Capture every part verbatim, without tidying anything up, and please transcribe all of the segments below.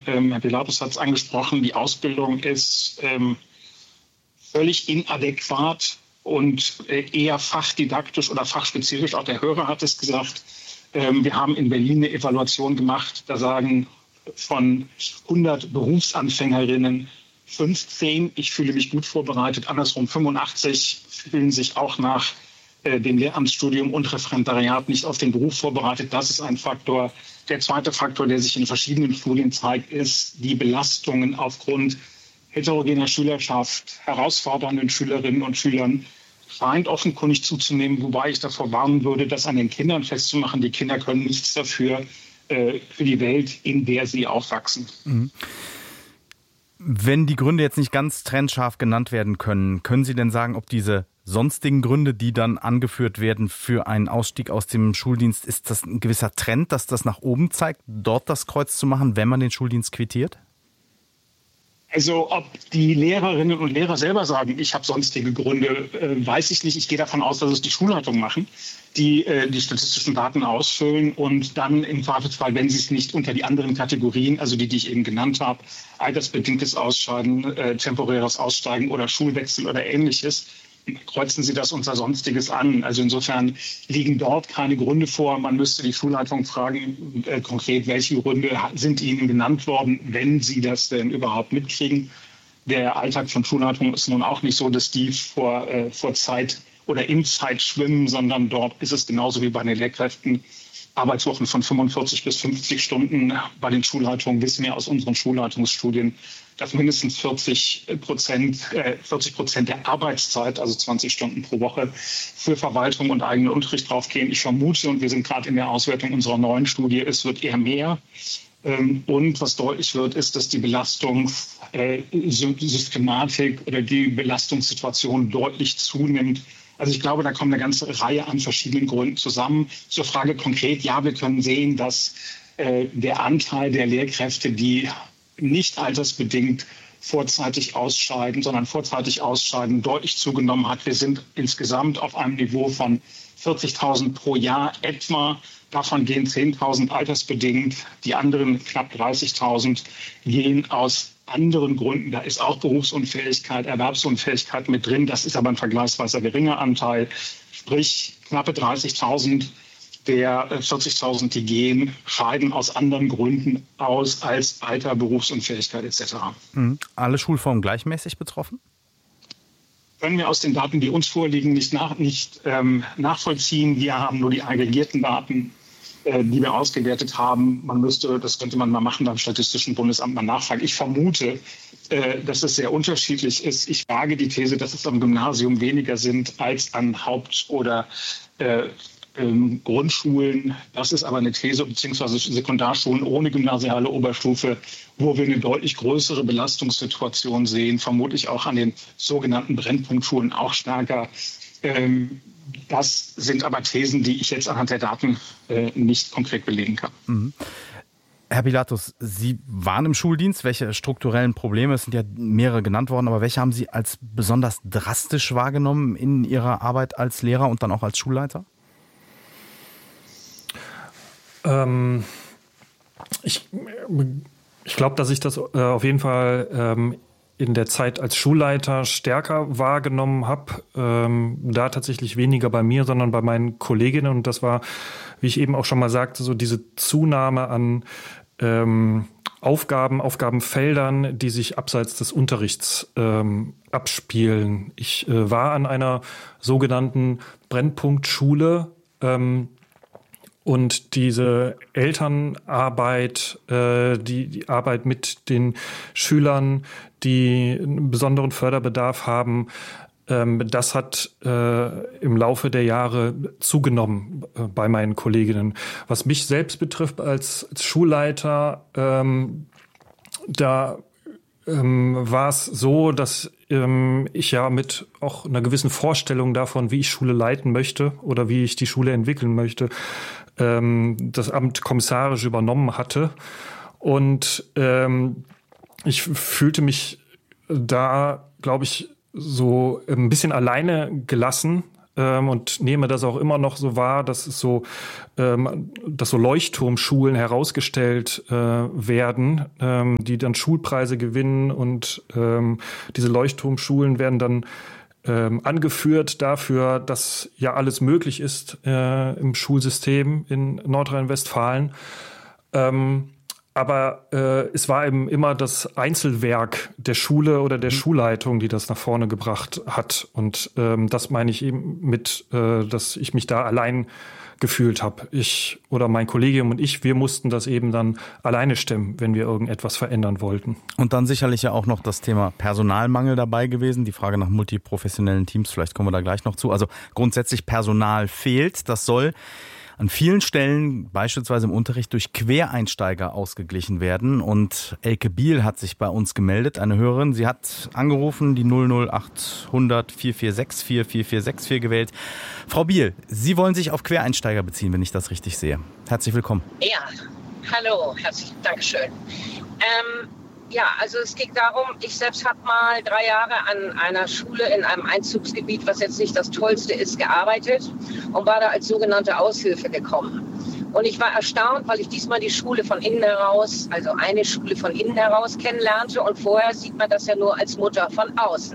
ähm, Herr Pilatus hat es angesprochen, die Ausbildung ist ähm, völlig inadäquat und äh, eher fachdidaktisch oder fachspezifisch. Auch der Hörer hat es gesagt. Ähm, wir haben in Berlin eine Evaluation gemacht, da sagen von hundert Berufsanfängerinnen fünfzehn, ich fühle mich gut vorbereitet, andersrum fünfundachtzig fühlen sich auch nach äh, dem Lehramtsstudium und Referendariat nicht auf den Beruf vorbereitet. Das ist ein Faktor. Der zweite Faktor, der sich in verschiedenen Studien zeigt, ist die Belastungen aufgrund heterogener Schülerschaft, herausfordernden Schülerinnen und Schülern scheint offenkundig zuzunehmen, wobei ich davor warnen würde, das an den Kindern festzumachen. Die Kinder können nichts dafür, äh, für die Welt, in der sie aufwachsen. Mhm. Wenn die Gründe jetzt nicht ganz trennscharf genannt werden können, können Sie denn sagen, ob diese sonstigen Gründe, die dann angeführt werden für einen Ausstieg aus dem Schuldienst, ist das ein gewisser Trend, dass das nach oben zeigt, dort das Kreuz zu machen, wenn man den Schuldienst quittiert? Also ob die Lehrerinnen und Lehrer selber sagen, ich habe sonstige Gründe, äh, weiß ich nicht. Ich gehe davon aus, dass es die Schulleitungen machen, die äh, die statistischen Daten ausfüllen und dann im Zweifelsfall, wenn sie es nicht unter die anderen Kategorien, also die, die ich eben genannt habe, altersbedingtes Ausscheiden, äh, temporäres Aussteigen oder Schulwechsel oder Ähnliches, kreuzen sie das unter Sonstiges an. Also insofern liegen dort keine Gründe vor. Man müsste die Schulleitung fragen, äh, konkret, welche Gründe sind ihnen genannt worden, wenn sie das denn überhaupt mitkriegen. Der Alltag von Schulleitungen ist nun auch nicht so, dass die vor, äh, vor Zeit oder in Zeit schwimmen, sondern dort ist es genauso wie bei den Lehrkräften. Arbeitswochen von fünfundvierzig bis fünfzig Stunden. Bei den Schulleitungen wissen wir aus unseren Schulleitungsstudien, dass mindestens vierzig Prozent, äh, vierzig Prozent der Arbeitszeit, also zwanzig Stunden pro Woche, für Verwaltung und eigenen Unterricht draufgehen. Ich vermute, und wir sind gerade in der Auswertung unserer neuen Studie, es wird eher mehr. Ähm, und was deutlich wird, ist, dass die Belastungssystematik oder die Belastungssituation deutlich zunimmt. Also ich glaube, da kommt eine ganze Reihe an verschiedenen Gründen zusammen. Zur Frage konkret, ja, wir können sehen, dass äh, der Anteil der Lehrkräfte, die nicht altersbedingt vorzeitig ausscheiden, sondern vorzeitig ausscheiden, deutlich zugenommen hat. Wir sind insgesamt auf einem Niveau von vierzigtausend pro Jahr etwa. Davon gehen zehntausend altersbedingt. Die anderen knapp dreißigtausend gehen aus anderen Gründen. Da ist auch Berufsunfähigkeit, Erwerbsunfähigkeit mit drin. Das ist aber ein vergleichsweise geringer Anteil. Sprich, knappe dreißigtausend der vierzigtausend, die gehen, scheiden aus anderen Gründen aus als Alter, Berufsunfähigkeit et cetera. Mhm. Alle Schulformen gleichmäßig betroffen? Können wir aus den Daten, die uns vorliegen, nicht, nach, nicht ähm, nachvollziehen. Wir haben nur die aggregierten Daten, äh, die wir ausgewertet haben. Man müsste, das könnte man mal machen, beim Statistischen Bundesamt mal nachfragen. Ich vermute, äh, dass es sehr unterschiedlich ist. Ich wage die These, dass es am Gymnasium weniger sind als an Haupt- oder äh, ähm, Grundschulen. Das ist aber eine These, beziehungsweise Sekundarschulen ohne gymnasiale Oberstufe, wo wir eine deutlich größere Belastungssituation sehen, vermutlich auch an den sogenannten Brennpunktschulen auch stärker. Ähm, das sind aber Thesen, die ich jetzt anhand der Daten äh, nicht konkret belegen kann. Mhm. Herr Pilatus, Sie waren im Schuldienst. Welche strukturellen Probleme, es sind ja mehrere genannt worden, aber welche haben Sie als besonders drastisch wahrgenommen in Ihrer Arbeit als Lehrer und dann auch als Schulleiter? Ähm, ich ich glaube, dass ich das äh, auf jeden Fall ähm, in der Zeit als Schulleiter stärker wahrgenommen habe. Ähm, da tatsächlich weniger bei mir, sondern bei meinen Kolleginnen. Und das war, wie ich eben auch schon mal sagte, so diese Zunahme an ähm, Aufgaben, Aufgabenfeldern, die sich abseits des Unterrichts ähm, abspielen. Ich äh, war an einer sogenannten Brennpunktschule, ähm, und diese Elternarbeit, äh, die, die Arbeit mit den Schülern, die einen besonderen Förderbedarf haben, ähm, das hat äh, im Laufe der Jahre zugenommen äh, bei meinen Kolleginnen. Was mich selbst betrifft als, als Schulleiter, ähm, da ähm, war es so, dass ähm, ich ja mit auch einer gewissen Vorstellung davon, wie ich Schule leiten möchte oder wie ich die Schule entwickeln möchte, ähm, das Amt kommissarisch übernommen hatte. Und ähm, ich fühlte mich da, glaube ich, so ein bisschen alleine gelassen, ähm, und nehme das auch immer noch so wahr, dass es so, ähm, dass so Leuchtturmschulen herausgestellt äh, werden, ähm, die dann Schulpreise gewinnen und ähm, diese Leuchtturmschulen werden dann ähm, angeführt dafür, dass ja alles möglich ist äh, im Schulsystem in Nordrhein-Westfalen. Ähm, Aber äh, es war eben immer das Einzelwerk der Schule oder der mhm. Schulleitung, die das nach vorne gebracht hat. Und ähm, das meine ich eben mit, äh, dass ich mich da allein gefühlt habe. Ich oder mein Kollegium und ich, wir mussten das eben dann alleine stemmen, wenn wir irgendetwas verändern wollten. Und dann sicherlich ja auch noch das Thema Personalmangel dabei gewesen. Die Frage nach multiprofessionellen Teams, vielleicht kommen wir da gleich noch zu. Also grundsätzlich Personal fehlt. Das soll an vielen Stellen, beispielsweise im Unterricht, durch Quereinsteiger ausgeglichen werden. Und Elke Biel hat sich bei uns gemeldet, eine Hörerin. Sie hat angerufen, die null null acht hundert vier vier sechs vier vier vier sechs vier gewählt. Frau Biel, Sie wollen sich auf Quereinsteiger beziehen, wenn ich das richtig sehe. Herzlich willkommen. Ja, hallo, herzlich Dankeschön. Ähm, ja, also es geht darum, ich selbst habe mal drei Jahre an einer Schule in einem Einzugsgebiet, was jetzt nicht das Tollste ist, gearbeitet und war da als sogenannte Aushilfe gekommen. Und ich war erstaunt, weil ich diesmal die Schule von innen heraus, also eine Schule von innen heraus kennenlernte und vorher sieht man das ja nur als Mutter von außen.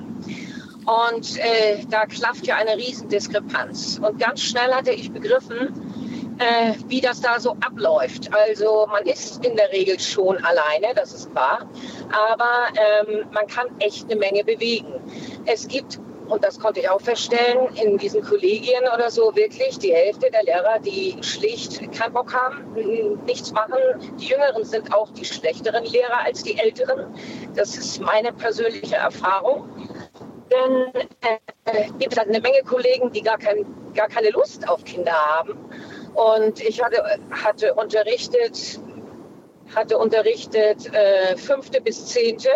Und äh, da klafft ja eine Riesendiskrepanz. Und ganz schnell hatte ich begriffen, Äh, wie das da so abläuft. Also man ist in der Regel schon alleine, das ist wahr, aber ähm, man kann echt eine Menge bewegen. Es gibt, und das konnte ich auch feststellen, in diesen Kollegien oder so wirklich die Hälfte der Lehrer, die schlicht keinen Bock haben, nichts machen. Die Jüngeren sind auch die schlechteren Lehrer als die Älteren. Das ist meine persönliche Erfahrung. Denn äh, gibt es halt eine Menge Kollegen, die gar, kein, gar keine Lust auf Kinder haben. Und ich hatte, hatte unterrichtet, hatte unterrichtet äh, fünfte bis zehnte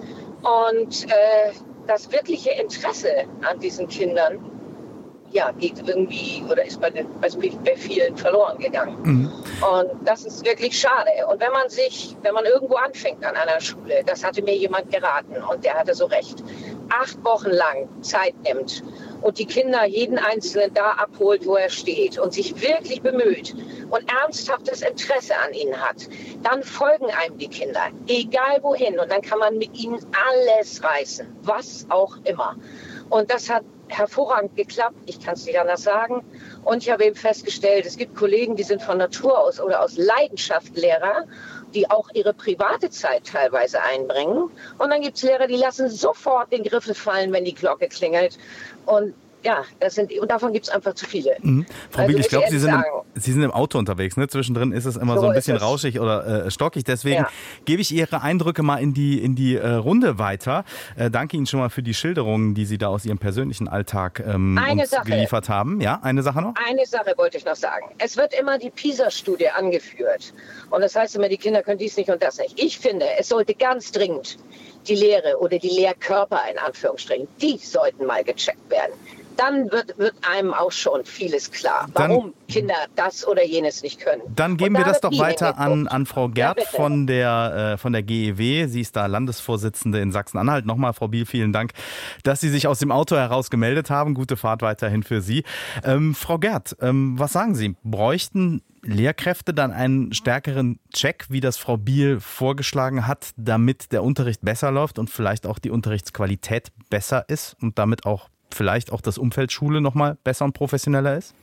und äh, das wirkliche Interesse an diesen Kindern, ja, geht irgendwie oder ist bei, den, bei vielen verloren gegangen. Mhm. Und das ist wirklich schade. Und wenn man sich, wenn man irgendwo anfängt an einer Schule, das hatte mir jemand geraten und der hatte so recht, acht Wochen lang Zeit nimmt und die Kinder jeden Einzelnen da abholt, wo er steht und sich wirklich bemüht und ernsthaftes Interesse an ihnen hat, dann folgen einem die Kinder, egal wohin. Und dann kann man mit ihnen alles reißen, was auch immer. Und das hat hervorragend geklappt, ich kann es nicht anders sagen. Und ich habe eben festgestellt, es gibt Kollegen, die sind von Natur aus oder aus Leidenschaft Lehrer, die auch ihre private Zeit teilweise einbringen. Und dann gibt es Lehrer, die lassen sofort den Griffel fallen, wenn die Glocke klingelt. Und ja, das sind, und davon gibt es einfach zu viele. Mhm. Frau Biel, also, ich glaube, Sie, Sie sind im Auto unterwegs. Ne? Zwischendrin ist es immer so, so ein bisschen rauschig oder äh, stockig. Deswegen ja. gebe ich Ihre Eindrücke mal in die, in die äh, Runde weiter. Äh, danke Ihnen schon mal für die Schilderungen, die Sie da aus Ihrem persönlichen Alltag ähm, uns Sache. geliefert haben. Ja, eine Sache noch? Eine Sache wollte ich noch sagen. Es wird immer die PISA-Studie angeführt. Und das heißt immer, die Kinder können dies nicht und das nicht. Ich finde, es sollte ganz dringend die Lehre oder die Lehrkörper in Anführungsstrichen, die sollten mal gecheckt werden. Dann wird, wird einem auch schon vieles klar, warum dann, Kinder das oder jenes nicht können. Dann geben wir das doch weiter an, an Frau Gerd ja, von der, äh, von der G E W. Sie ist da Landesvorsitzende in Sachsen-Anhalt. Nochmal, Frau Biel, vielen Dank, dass Sie sich aus dem Auto heraus gemeldet haben. Gute Fahrt weiterhin für Sie. Ähm, Frau Gerd, ähm, was sagen Sie? Bräuchten Lehrkräfte dann einen stärkeren Check, wie das Frau Biel vorgeschlagen hat, damit der Unterricht besser läuft und vielleicht auch die Unterrichtsqualität besser ist und damit auch vielleicht auch das Umfeld Schule noch mal besser und professioneller ist?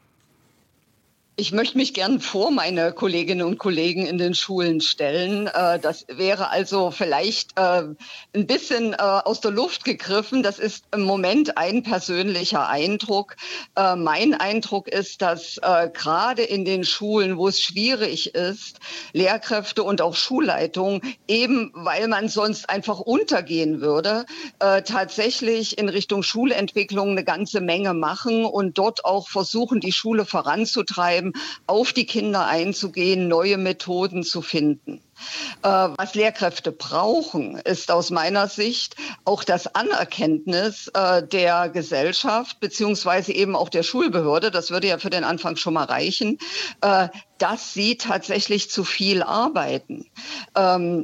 Ich möchte mich gern vor meine Kolleginnen und Kollegen in den Schulen stellen. Das wäre also vielleicht ein bisschen aus der Luft gegriffen. Das ist im Moment ein persönlicher Eindruck. Mein Eindruck ist, dass gerade in den Schulen, wo es schwierig ist, Lehrkräfte und auch Schulleitungen, eben weil man sonst einfach untergehen würde, tatsächlich in Richtung Schulentwicklung eine ganze Menge machen und dort auch versuchen, die Schule voranzutreiben, auf die Kinder einzugehen, neue Methoden zu finden. Äh, was Lehrkräfte brauchen, ist aus meiner Sicht auch das Anerkenntnis äh, der Gesellschaft beziehungsweise eben auch der Schulbehörde, das würde ja für den Anfang schon mal reichen, äh, dass sie tatsächlich zu viel arbeiten. Ähm,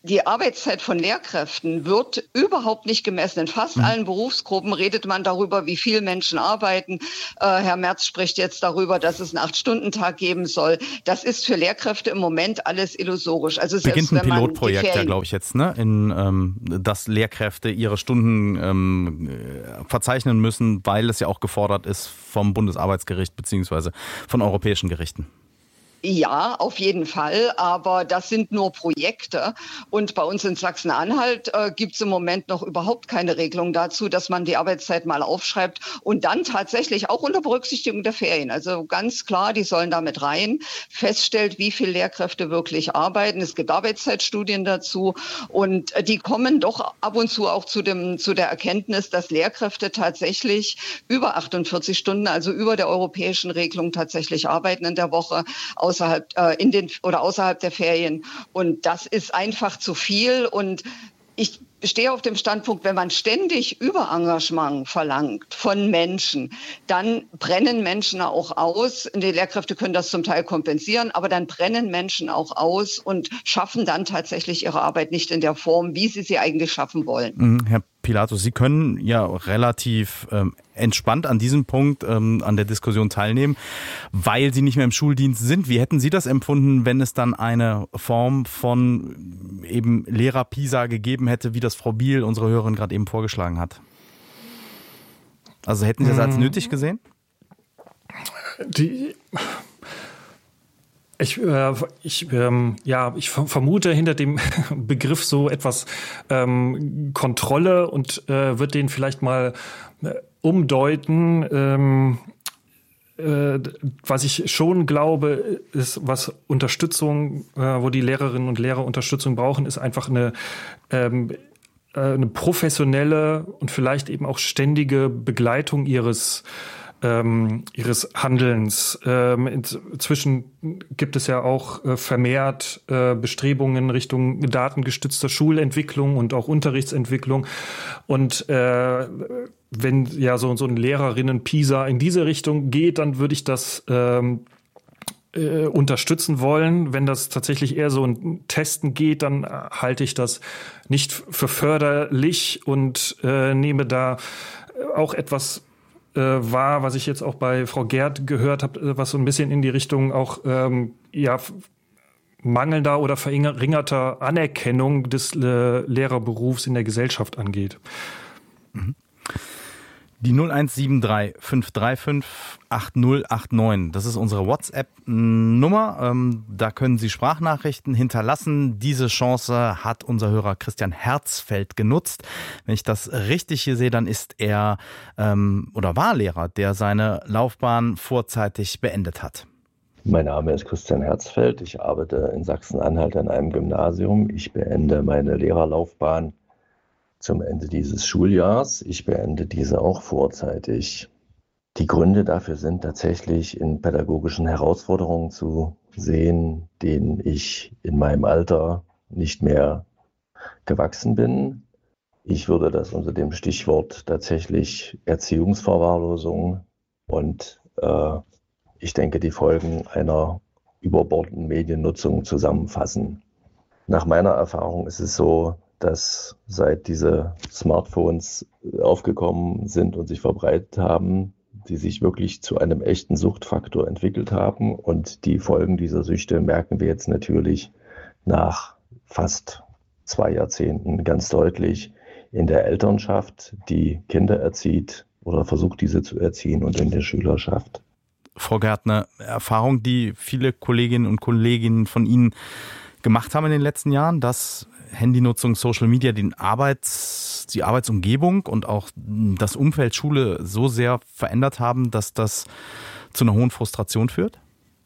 die Arbeitszeit von Lehrkräften wird überhaupt nicht gemessen. In fast mhm. allen Berufsgruppen redet man darüber, wie viel Menschen arbeiten. Äh, Herr Merz spricht jetzt darüber, dass es einen Acht-Stunden-Tag geben soll. Das ist für Lehrkräfte im Moment alles illusorisch. Also beginnt ein Pilotprojekt, ja, glaube ich jetzt, ne? In, ähm, dass Lehrkräfte ihre Stunden ähm, verzeichnen müssen, weil es ja auch gefordert ist vom Bundesarbeitsgericht beziehungsweise von europäischen Gerichten. Ja, auf jeden Fall, aber das sind nur Projekte und bei uns in Sachsen-Anhalt äh, gibt es im Moment noch überhaupt keine Regelung dazu, dass man die Arbeitszeit mal aufschreibt und dann tatsächlich auch unter Berücksichtigung der Ferien, also ganz klar, die sollen damit rein, feststellt, wie viele Lehrkräfte wirklich arbeiten. Es gibt Arbeitszeitstudien dazu und die kommen doch ab und zu auch zu dem zu der Erkenntnis, dass Lehrkräfte tatsächlich über achtundvierzig Stunden, also über der europäischen Regelung tatsächlich arbeiten in der Woche, aus außerhalb äh, in den oder außerhalb der Ferien und das ist einfach zu viel und ich stehe auf dem Standpunkt, wenn man ständig Überengagement verlangt von Menschen, dann brennen Menschen auch aus. Die Lehrkräfte können das zum Teil kompensieren, aber dann brennen Menschen auch aus und schaffen dann tatsächlich ihre Arbeit nicht in der Form, wie sie sie eigentlich schaffen wollen. Herr Pilatus, Sie können ja relativ ähm, entspannt an diesem Punkt ähm, an der Diskussion teilnehmen, weil Sie nicht mehr im Schuldienst sind. Wie hätten Sie das empfunden, wenn es dann eine Form von eben Lehrer-Pisa gegeben hätte, wie das Frau Biel, unsere Hörerin, gerade eben vorgeschlagen hat? Also hätten Sie das als nötig gesehen? Die... Ich, äh, ich, ähm, ja, ich vermute hinter dem Begriff so etwas ähm, Kontrolle und äh, wird den vielleicht mal äh, umdeuten. Ähm, äh, was ich schon glaube, ist, was Unterstützung, äh, wo die Lehrerinnen und Lehrer Unterstützung brauchen, ist einfach eine ähm, eine professionelle und vielleicht eben auch ständige Begleitung ihres Ähm, ihres Handelns. Ähm, inzwischen gibt es ja auch äh, vermehrt äh, Bestrebungen Richtung datengestützter Schulentwicklung und auch Unterrichtsentwicklung. Und äh, wenn ja so, so ein Lehrerinnen-Pisa in diese Richtung geht, dann würde ich das ähm, äh, unterstützen wollen. Wenn das tatsächlich eher so ein Testen geht, dann halte ich das nicht für förderlich und äh, nehme da auch etwas war, was ich jetzt auch bei Frau Gerd gehört habe, was so ein bisschen in die Richtung auch ähm, ja mangelnder oder verringerter Anerkennung des äh, Lehrerberufs in der Gesellschaft angeht. Mhm. Die null eins sieben drei fünf drei fünf acht null acht neun, das ist unsere WhatsApp-Nummer. Ähm, da können Sie Sprachnachrichten hinterlassen. Diese Chance hat unser Hörer Christian Herzfeld genutzt. Wenn ich das richtig hier sehe, dann ist er ähm, oder war Lehrer, der seine Laufbahn vorzeitig beendet hat. Mein Name ist Christian Herzfeld. Ich arbeite in Sachsen-Anhalt an einem Gymnasium. Ich beende meine Lehrerlaufbahn zum Ende dieses Schuljahrs. Ich beende diese auch vorzeitig. Die Gründe dafür sind tatsächlich in pädagogischen Herausforderungen zu sehen, denen ich in meinem Alter nicht mehr gewachsen bin. Ich würde das unter dem Stichwort tatsächlich Erziehungsverwahrlosung und äh, ich denke, die Folgen einer überbordenden Mediennutzung zusammenfassen. Nach meiner Erfahrung ist es so, dass seit diese Smartphones aufgekommen sind und sich verbreitet haben, die sich wirklich zu einem echten Suchtfaktor entwickelt haben. Und die Folgen dieser Süchte merken wir jetzt natürlich nach fast zwei Jahrzehnten ganz deutlich in der Elternschaft, die Kinder erzieht oder versucht, diese zu erziehen, und in der Schülerschaft. Frau Gärtner, Erfahrung, die viele Kolleginnen und Kollegen von Ihnen gemacht haben in den letzten Jahren, dass Handynutzung, Social Media den Arbeits, die Arbeitsumgebung und auch das Umfeld Schule so sehr verändert haben, dass das zu einer hohen Frustration führt?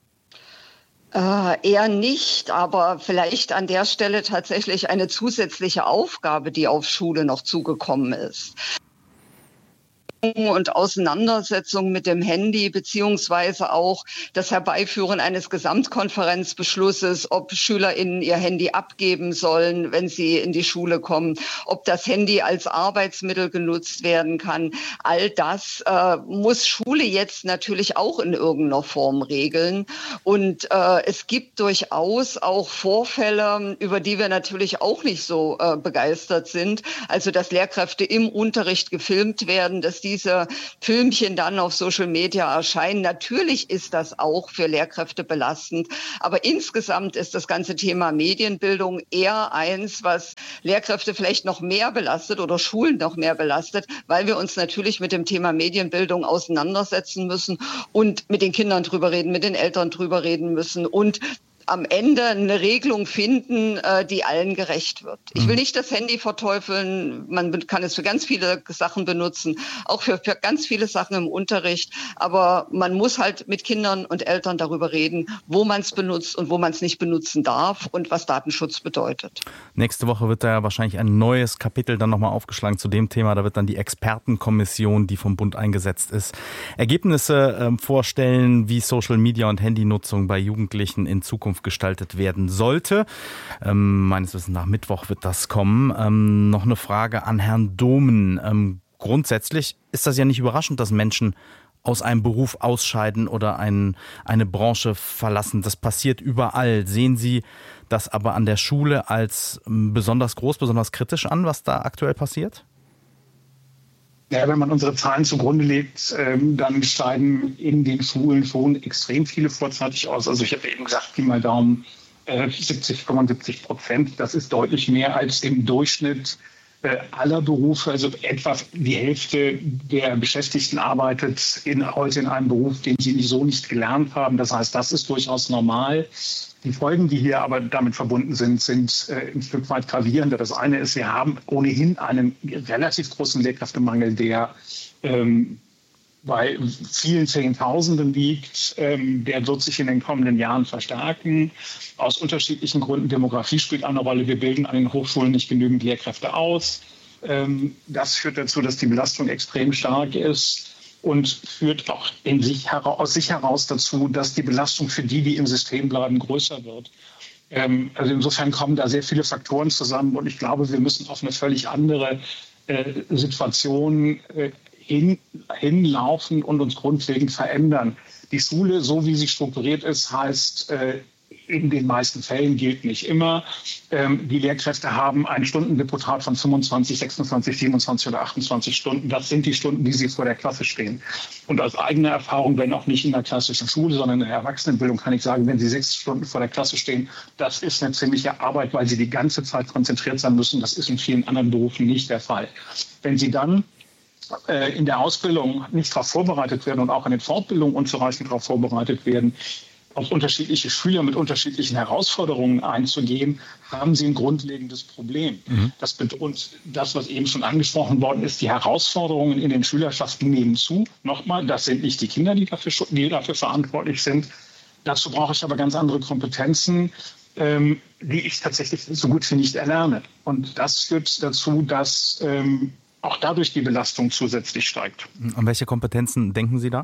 Äh, eher nicht, aber vielleicht an der Stelle tatsächlich eine zusätzliche Aufgabe, die auf Schule noch zugekommen ist. und Auseinandersetzung mit dem Handy, beziehungsweise auch das Herbeiführen eines Gesamtkonferenzbeschlusses, ob SchülerInnen ihr Handy abgeben sollen, wenn sie in die Schule kommen, ob das Handy als Arbeitsmittel genutzt werden kann. All das äh, muss Schule jetzt natürlich auch in irgendeiner Form regeln. Und äh, es gibt durchaus auch Vorfälle, über die wir natürlich auch nicht so äh, begeistert sind. Also, dass Lehrkräfte im Unterricht gefilmt werden, dass die diese Filmchen dann auf Social Media erscheinen. Natürlich ist das auch für Lehrkräfte belastend, aber insgesamt ist das ganze Thema Medienbildung eher eins, was Lehrkräfte vielleicht noch mehr belastet oder Schulen noch mehr belastet, weil wir uns natürlich mit dem Thema Medienbildung auseinandersetzen müssen und mit den Kindern drüber reden, mit den Eltern drüber reden müssen und am Ende eine Regelung finden, die allen gerecht wird. Ich will nicht das Handy verteufeln. Man kann es für ganz viele Sachen benutzen, auch für, für ganz viele Sachen im Unterricht. Aber man muss halt mit Kindern und Eltern darüber reden, wo man es benutzt und wo man es nicht benutzen darf und was Datenschutz bedeutet. Nächste Woche wird da wahrscheinlich ein neues Kapitel dann nochmal aufgeschlagen zu dem Thema. Da wird dann die Expertenkommission, die vom Bund eingesetzt ist, Ergebnisse äh, vorstellen, wie Social Media und Handynutzung bei Jugendlichen in Zukunft gestaltet werden sollte. Ähm, meines Wissens nach Mittwoch wird das kommen. Ähm, noch eine Frage an Herrn Domen. Ähm, grundsätzlich ist das ja nicht überraschend, dass Menschen aus einem Beruf ausscheiden oder ein, eine Branche verlassen. Das passiert überall. Sehen Sie das aber an der Schule als besonders groß, besonders kritisch an, was da aktuell passiert? Ja, wenn man unsere Zahlen zugrunde legt, ähm, dann scheiden in den Schulen schon extrem viele vorzeitig aus. Also ich habe eben gesagt, Pi mal Daumen, äh, siebzig, fünfundsiebzig Prozent. Das ist deutlich mehr als im Durchschnitt äh, aller Berufe. Also etwa die Hälfte der Beschäftigten arbeitet in, heute in einem Beruf, den sie so nicht gelernt haben. Das heißt, das ist durchaus normal. Die Folgen, die hier aber damit verbunden sind, sind äh, ein Stück weit gravierender. Das eine ist, wir haben ohnehin einen relativ großen Lehrkräftemangel, der ähm, bei vielen Zehntausenden liegt. Ähm, der wird sich in den kommenden Jahren verstärken. Aus unterschiedlichen Gründen. Demografie spielt eine Rolle. Wir bilden an den Hochschulen nicht genügend Lehrkräfte aus. Ähm, das führt dazu, dass die Belastung extrem stark ist. Und führt auch in sich heraus, aus sich heraus dazu, dass die Belastung für die, die im System bleiben, größer wird. Ähm, also insofern kommen da sehr viele Faktoren zusammen und ich glaube, wir müssen auf eine völlig andere äh, Situation äh, hin, hinlaufen und uns grundlegend verändern. Die Schule, so wie sie strukturiert ist, heißt, äh, in den meisten Fällen gilt nicht immer. Ähm, die Lehrkräfte haben ein Stundendeputat von fünfundzwanzig, sechsundzwanzig, siebenundzwanzig oder achtundzwanzig Stunden. Das sind die Stunden, die sie vor der Klasse stehen. Und aus eigener Erfahrung, wenn auch nicht in der klassischen Schule, sondern in der Erwachsenenbildung, kann ich sagen, wenn sie sechs Stunden vor der Klasse stehen, das ist eine ziemliche Arbeit, weil sie die ganze Zeit konzentriert sein müssen. Das ist in vielen anderen Berufen nicht der Fall. Wenn sie dann äh, in der Ausbildung nicht darauf vorbereitet werden und auch in den Fortbildungen unzureichend darauf vorbereitet werden, auf unterschiedliche Schüler mit unterschiedlichen Herausforderungen einzugehen, haben sie ein grundlegendes Problem. Mhm. Das betont das, was eben schon angesprochen worden ist, die Herausforderungen in den Schülerschaften nehmen zu. Nochmal, das sind nicht die Kinder, die dafür, die dafür verantwortlich sind. Dazu brauche ich aber ganz andere Kompetenzen, ähm, die ich tatsächlich so gut wie nicht erlerne. Und das führt dazu, dass ähm, auch dadurch die Belastung zusätzlich steigt. An welche Kompetenzen denken Sie da?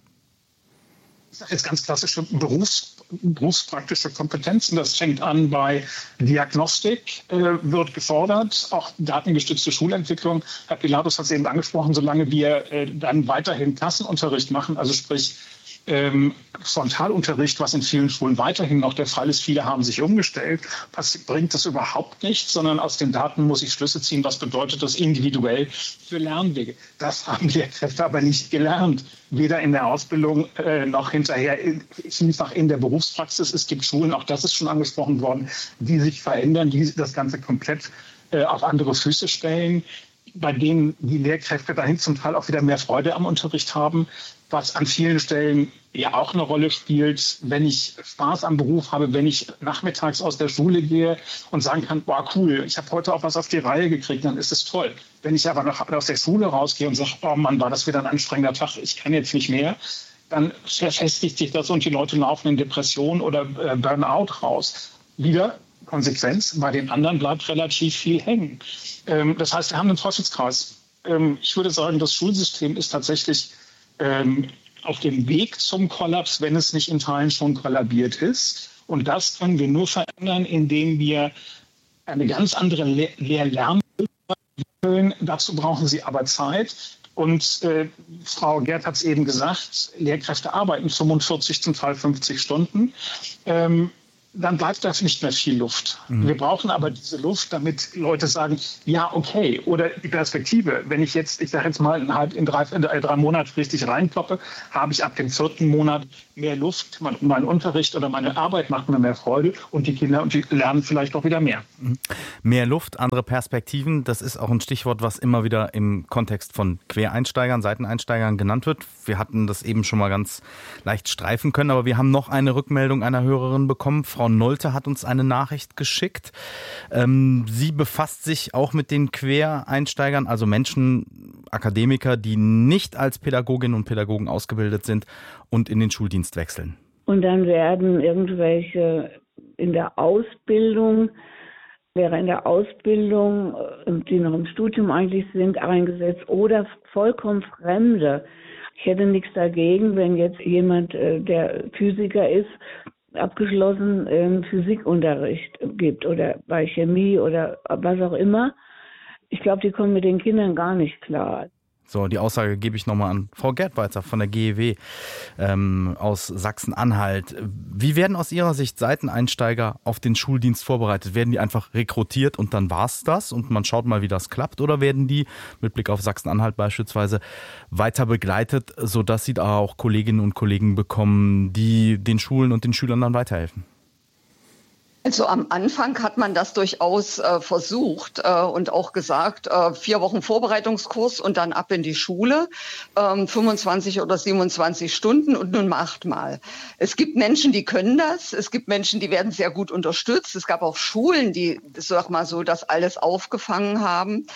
Ich sage jetzt ganz klassische Berufs, berufspraktische Kompetenzen. Das fängt an bei Diagnostik, äh, wird gefordert, auch datengestützte Schulentwicklung. Herr Pilatus hat es eben angesprochen, solange wir äh, dann weiterhin Klassenunterricht machen, also sprich ähm, Frontalunterricht, was in vielen Schulen weiterhin noch der Fall ist. Viele haben sich umgestellt. Was bringt das überhaupt nichts, sondern aus den Daten muss ich Schlüsse ziehen. Was bedeutet das individuell für Lernwege? Das haben Lehrkräfte aber nicht gelernt. Weder in der Ausbildung äh, noch hinterher, vielfach in der Berufspraxis. Es gibt Schulen, auch das ist schon angesprochen worden, die sich verändern, die das Ganze komplett äh, auf andere Füße stellen, bei denen die Lehrkräfte dahin zum Teil auch wieder mehr Freude am Unterricht haben, was an vielen Stellen ja auch eine Rolle spielt, wenn ich Spaß am Beruf habe, wenn ich nachmittags aus der Schule gehe und sagen kann, boah, cool, ich habe heute auch was auf die Reihe gekriegt, dann ist es toll. Wenn ich aber noch aus der Schule rausgehe und sage, oh Mann, war das wieder ein anstrengender Tag, ich kann jetzt nicht mehr, dann verfestigt sich das und die Leute laufen in Depression oder äh, Burnout raus. Wieder Konsequenz, bei den anderen bleibt relativ viel hängen. Ähm, das heißt, wir haben einen Teufelskreis. ähm, ich würde sagen, das Schulsystem ist tatsächlich ähm, auf dem Weg zum Kollaps, wenn es nicht in Teilen schon kollabiert ist. Und das können wir nur verändern, indem wir eine ganz andere Le- Lehr-Lernkultur entwickeln. Dazu brauchen sie aber Zeit. Und äh, Frau Gerd hat es eben gesagt, Lehrkräfte arbeiten fünfundvierzig, zum Teil fünfzig Stunden. Ähm, dann bleibt da nicht mehr viel Luft. Mhm. Wir brauchen aber diese Luft, damit Leute sagen, ja, okay. Oder die Perspektive, wenn ich jetzt, ich sage jetzt mal, in, halb, in, drei, in drei Monaten richtig reinkloppe, habe ich ab dem vierten Monat mehr Luft. Mein, mein Unterricht oder meine Arbeit macht mir mehr Freude und die Kinder und die lernen vielleicht auch wieder mehr. Mhm. Mehr Luft, andere Perspektiven, das ist auch ein Stichwort, was immer wieder im Kontext von Quereinsteigern, Seiteneinsteigern genannt wird. Wir hatten das eben schon mal ganz leicht streifen können, aber wir haben noch eine Rückmeldung einer Hörerin bekommen. Frau Nolte hat uns eine Nachricht geschickt. Ähm, sie befasst sich auch mit den Quereinsteigern, also Menschen, Akademiker, die nicht als Pädagoginnen und Pädagogen ausgebildet sind und in den Schuldienst wechseln. Und dann werden irgendwelche in der Ausbildung, wäre in der Ausbildung, die noch im Studium eigentlich sind, eingesetzt oder vollkommen Fremde. Ich hätte nichts dagegen, wenn jetzt jemand, der Physiker ist, abgeschlossen ähm, Physikunterricht gibt oder bei Chemie oder was auch immer. Ich glaube, die kommen mit den Kindern gar nicht klar. So, die Aussage gebe ich nochmal an Frau Gerdweitzer von der G E W ähm, aus Sachsen-Anhalt. Wie werden aus Ihrer Sicht Seiteneinsteiger auf den Schuldienst vorbereitet? Werden die einfach rekrutiert und dann war's das und man schaut mal, wie das klappt? Oder werden die, mit Blick auf Sachsen-Anhalt beispielsweise, weiter begleitet, sodass sie da auch Kolleginnen und Kollegen bekommen, die den Schulen und den Schülern dann weiterhelfen? Also am Anfang hat man das durchaus äh, versucht äh, und auch gesagt, äh, vier Wochen Vorbereitungskurs und dann ab in die Schule, ähm, fünfundzwanzig oder siebenundzwanzig Stunden und nun macht mal. Es gibt Menschen, die können das, es gibt Menschen, die werden sehr gut unterstützt. Es gab auch Schulen, die, sag mal so, das alles aufgefangen haben.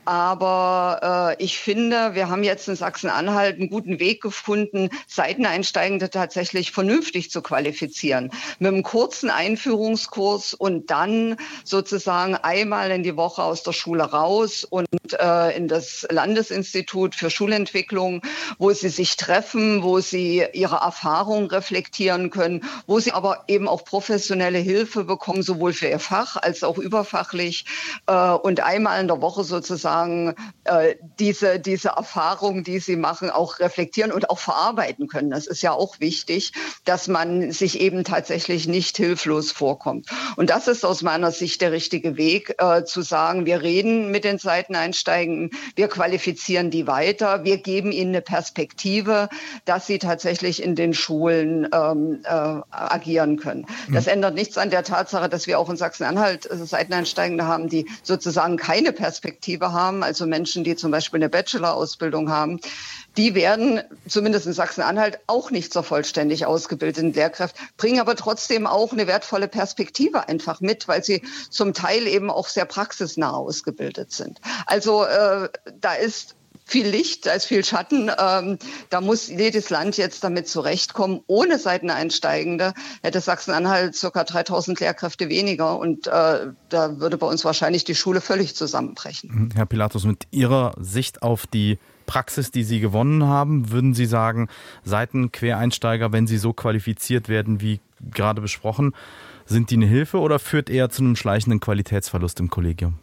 Aber äh, ich finde, wir haben jetzt in Sachsen-Anhalt einen guten Weg gefunden, Seiteneinsteigende tatsächlich vernünftig zu qualifizieren. Mit einem kurzen Einführungskurs und dann sozusagen einmal in die Woche aus der Schule raus und äh, in das Landesinstitut für Schulentwicklung, wo sie sich treffen, wo sie ihre Erfahrungen reflektieren können, wo sie aber eben auch professionelle Hilfe bekommen, sowohl für ihr Fach als auch überfachlich äh, und einmal in der Woche sozusagen äh, diese, diese Erfahrungen, die sie machen, auch reflektieren und auch verarbeiten können. Das ist ja auch wichtig, dass man sich eben tatsächlich nicht hilflos vorkommt. Und das ist aus meiner Sicht der richtige Weg, äh, zu sagen, wir reden mit den Seiteneinsteigenden, wir qualifizieren die weiter, wir geben ihnen eine Perspektive, dass sie tatsächlich in den Schulen ähm, äh, agieren können. Das mhm. ändert nichts an der Tatsache, dass wir auch in Sachsen-Anhalt äh, Seiteneinsteigende haben, die sozusagen keine Perspektive haben, also Menschen, die zum Beispiel eine Bachelor-Ausbildung haben. Die werden, zumindest in Sachsen-Anhalt, auch nicht zur vollständig ausgebildeten Lehrkraft, bringen aber trotzdem auch eine wertvolle Perspektive einfach mit, weil sie zum Teil eben auch sehr praxisnah ausgebildet sind. Also äh, da ist viel Licht, da ist viel Schatten. Ähm, da muss jedes Land jetzt damit zurechtkommen. Ohne Seiteneinsteigende hätte Sachsen-Anhalt ca. dreitausend Lehrkräfte weniger und äh, da würde bei uns wahrscheinlich die Schule völlig zusammenbrechen. Herr Pilatus, mit Ihrer Sicht auf die Praxis, die Sie gewonnen haben, würden Sie sagen, Seitenquereinsteiger, wenn sie so qualifiziert werden, wie gerade besprochen, sind die eine Hilfe oder führt eher zu einem schleichenden Qualitätsverlust im Kollegium?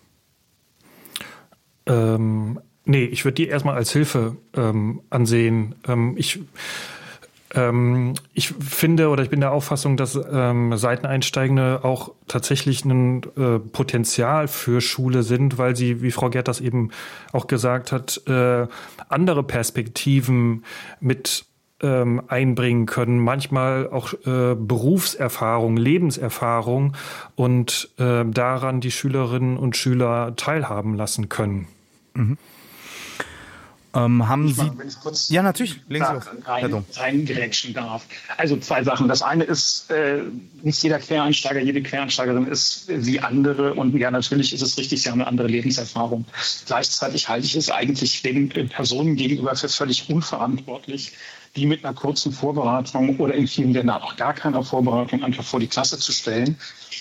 Ähm, nee, ich würde die erstmal als Hilfe ähm, ansehen. Ähm, ich Ähm, ich finde oder ich bin der Auffassung, dass ähm, Seiteneinsteigende auch tatsächlich ein äh, Potenzial für Schule sind, weil sie, wie Frau Gerd das eben auch gesagt hat, äh, andere Perspektiven mit ähm, einbringen können, manchmal auch äh, Berufserfahrung, Lebenserfahrung und äh, daran die Schülerinnen und Schüler teilhaben lassen können. Mhm. Ähm, haben ich Sie? Mal, wenn ich kurz ja, natürlich. Links da rein, reingrätschen darf. Also zwei Sachen. Das eine ist, äh, nicht jeder Quereinsteiger, jede Quereinsteigerin ist wie andere. Und ja, natürlich ist es richtig, sie haben eine andere Lebenserfahrung. Gleichzeitig halte ich es eigentlich den Personen gegenüber für völlig unverantwortlich, die mit einer kurzen Vorbereitung oder in vielen Ländern auch gar keiner Vorbereitung einfach vor die Klasse zu stellen.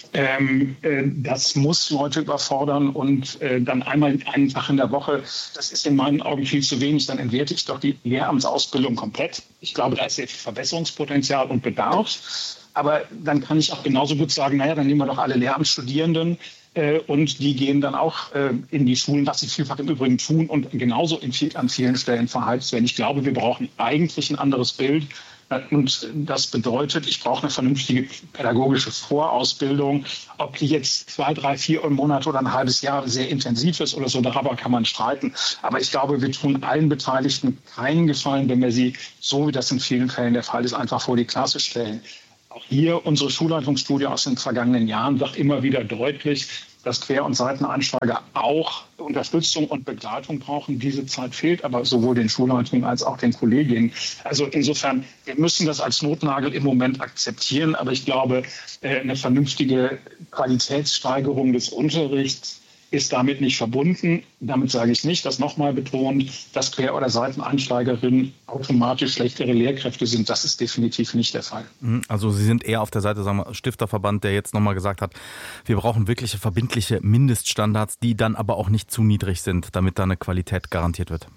Ähm, äh, das muss Leute überfordern und äh, dann einmal einen Tag in der Woche, das ist in meinen Augen viel zu wenig. Dann entwerte ich doch die Lehramtsausbildung komplett. Ich glaube, da ist sehr viel Verbesserungspotenzial und Bedarf. Aber dann kann ich auch genauso gut sagen, naja, dann nehmen wir doch alle Lehramtsstudierenden äh, und die gehen dann auch äh, in die Schulen, was sie vielfach im Übrigen tun und genauso in viel, an vielen Stellen verheizt werden. Ich glaube, wir brauchen eigentlich ein anderes Bild. Und das bedeutet, ich brauche eine vernünftige pädagogische Vorausbildung. Ob die jetzt zwei, drei, vier Monate oder ein halbes Jahr sehr intensiv ist oder so, darüber kann man streiten. Aber ich glaube, wir tun allen Beteiligten keinen Gefallen, wenn wir sie, so wie das in vielen Fällen der Fall ist, einfach vor die Klasse stellen. Auch hier unsere Schulleitungsstudie aus den vergangenen Jahren sagt immer wieder deutlich, dass Quer- und Seiteneinsteiger auch Unterstützung und Begleitung brauchen. Diese Zeit fehlt aber sowohl den Schulleitungen als auch den Kolleginnen. Also insofern, wir müssen das als Notnagel im Moment akzeptieren. Aber ich glaube, eine vernünftige Qualitätssteigerung des Unterrichts ist damit nicht verbunden. Damit sage ich nicht, dass nochmal betont, dass Quer- oder Seiteneinsteigerinnen automatisch schlechtere Lehrkräfte sind. Das ist definitiv nicht der Fall. Also Sie sind eher auf der Seite, sagen wir, Stifterverband, der jetzt nochmal gesagt hat, wir brauchen wirkliche verbindliche Mindeststandards, die dann aber auch nicht zu niedrig sind, damit da eine Qualität garantiert wird.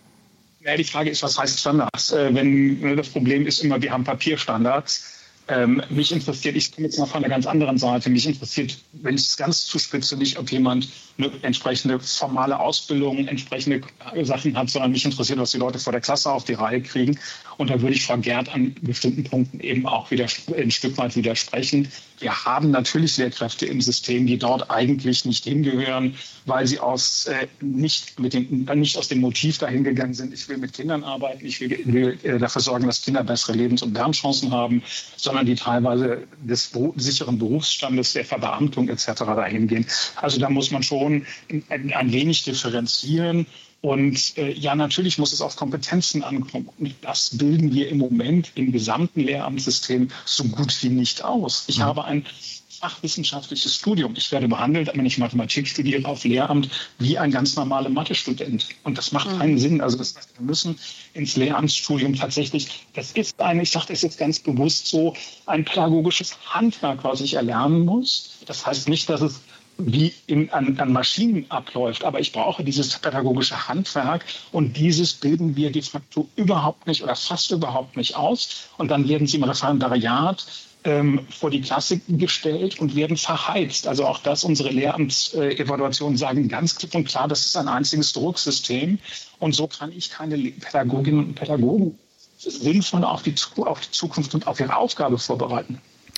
Ja, die Frage ist, was heißt Standards? Äh, wenn das Problem ist immer, wir haben Papierstandards. Ähm, mich interessiert, ich komme jetzt mal von einer ganz anderen Seite, mich interessiert, wenn ich es ganz zuspitze, nicht, ob jemand eine entsprechende formale Ausbildung, entsprechende Sachen hat, sondern mich interessiert, was die Leute vor der Klasse auf die Reihe kriegen. Und da würde ich Frau Gerd an bestimmten Punkten eben auch wieder ein Stück weit widersprechen. Wir haben natürlich Lehrkräfte im System, die dort eigentlich nicht hingehören, weil sie aus, äh, nicht, mit dem, nicht aus dem Motiv dahin gegangen sind, ich will mit Kindern arbeiten, ich will, will äh, dafür sorgen, dass Kinder bessere Lebens- und Lernchancen haben, sondern die teilweise des sicheren Berufsstandes, der Verbeamtung et cetera dahin gehen. Also da muss man schon ein, ein wenig differenzieren. Und äh, ja, natürlich muss es auf Kompetenzen ankommen. Und das bilden wir im Moment im gesamten Lehramtssystem so gut wie nicht aus. Ich mhm. habe ein fachwissenschaftliches Studium. Ich werde behandelt, wenn ich Mathematik studiere, auf Lehramt wie ein ganz normaler Mathestudent. Und das macht mhm. keinen Sinn. Also das heißt, wir müssen ins Lehramtsstudium tatsächlich, das ist ein, ich sage das jetzt ganz bewusst so, ein pädagogisches Handwerk, was ich erlernen muss. Das heißt nicht, dass es wie in, an, an Maschinen abläuft. Aber ich brauche dieses pädagogische Handwerk und dieses bilden wir de facto überhaupt nicht oder fast überhaupt nicht aus. Und dann werden sie im Referendariat ähm, vor die Klasse gestellt und werden verheizt. Also auch das, unsere Lehramtsevaluationen sagen ganz klipp und klar, das ist ein einziges Drucksystem. Und so kann ich keine Pädagoginnen und Pädagogen sinnvoll auf die, auf die Zukunft und auf ihre Aufgabe vorbereiten.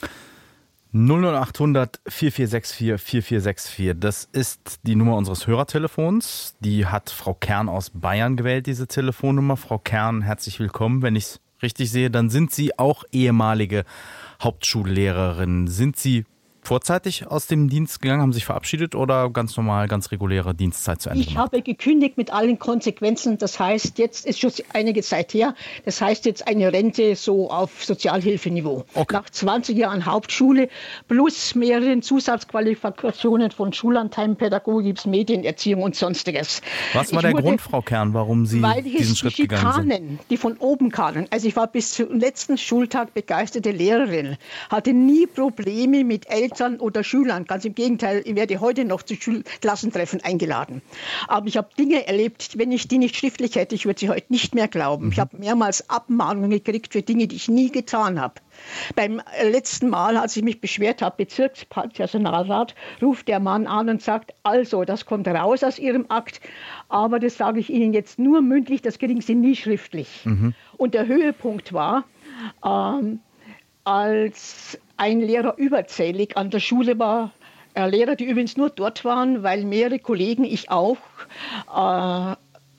null null acht hundert vier vier sechs vier vier vier sechs vier. Das ist die Nummer unseres Hörertelefons. Die hat Frau Kern aus Bayern gewählt, diese Telefonnummer. Frau Kern, herzlich willkommen. Wenn ich es richtig sehe, dann sind Sie auch ehemalige Hauptschullehrerin. Sind Sie vorzeitig aus dem Dienst gegangen, haben sich verabschiedet oder ganz normal, ganz reguläre Dienstzeit zu Ende Ich gemacht? habe gekündigt mit allen Konsequenzen. Das heißt, jetzt ist schon einige Zeit her. Das heißt jetzt eine Rente so auf Sozialhilfeniveau. Okay. Nach zwanzig Jahren Hauptschule plus mehreren Zusatzqualifikationen von Schullandheim, Pädagogik, Medienerziehung und Sonstiges. Was war ich der wurde, Grund, Frau Kern, warum Sie weil diesen die Schritt Schikanen, gegangen sind? die von oben kamen. Also ich war bis zum letzten Schultag begeisterte Lehrerin, hatte nie Probleme mit Eltern oder Schülern. Ganz im Gegenteil, ich werde heute noch zu Klassentreffen eingeladen. Aber ich habe Dinge erlebt, wenn ich die nicht schriftlich hätte, ich würde sie heute nicht mehr glauben. Ich habe mehrmals Abmahnungen gekriegt für Dinge, die ich nie getan habe. Beim letzten Mal, als ich mich beschwert habe, Bezirkspersonalrat, ruft der Mann an und sagt, also, das kommt raus aus Ihrem Akt, aber das sage ich Ihnen jetzt nur mündlich, das kriegen Sie nie schriftlich. Mhm. Und der Höhepunkt war, ähm, als ein Lehrer überzählig an der Schule war, äh, Lehrer, die übrigens nur dort waren, weil mehrere Kollegen, ich auch, äh,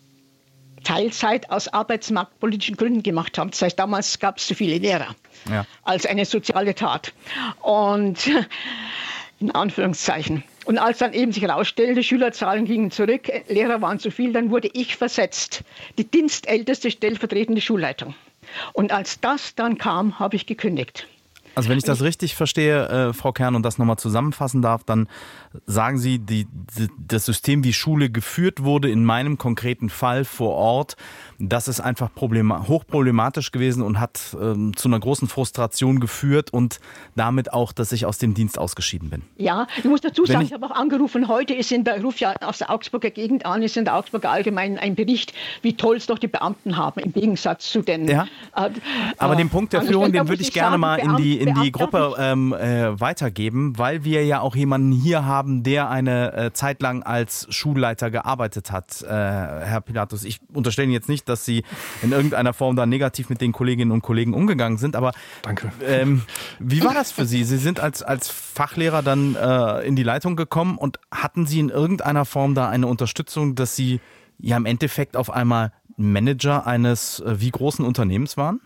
Teilzeit aus arbeitsmarktpolitischen Gründen gemacht haben. Das heißt, damals gab es zu viele Lehrer ja. als eine soziale Tat. Und in Anführungszeichen. Und als dann eben sich herausstellte, Schülerzahlen gingen zurück, Lehrer waren zu viel, dann wurde ich versetzt. Die dienstälteste stellvertretende Schulleitung. Und als das dann kam, habe ich gekündigt. Also wenn ich das richtig verstehe, äh, Frau Kern, und das nochmal zusammenfassen darf, dann sagen Sie, die, die, das System, wie Schule geführt wurde, in meinem konkreten Fall vor Ort, das ist einfach problem- hochproblematisch gewesen und hat ähm, zu einer großen Frustration geführt und damit auch, dass ich aus dem Dienst ausgeschieden bin. Ja, ich muss dazu sagen, Wenn ich, ich habe auch angerufen, heute ist in der, ich rufe ja aus der Augsburger Gegend an, ist in der Augsburger Allgemeinen ein Bericht, wie toll es doch die Beamten haben, im Gegensatz zu den... Ja, äh, aber äh, den Punkt der Führung, den würde ich gerne sagen, mal in die, in die Beamten, Gruppe ähm, äh, weitergeben, weil wir ja auch jemanden hier haben, der eine äh, Zeit lang als Schulleiter gearbeitet hat, äh, Herr Pilatus. Ich unterstelle Ihnen jetzt nicht, dass Sie in irgendeiner Form da negativ mit den Kolleginnen und Kollegen umgegangen sind, aber Danke. Ähm, wie war das für Sie? Sie sind als, als Fachlehrer dann äh, in die Leitung gekommen und hatten Sie in irgendeiner Form da eine Unterstützung, dass Sie ja im Endeffekt auf einmal Manager eines äh, wie großen Unternehmens waren?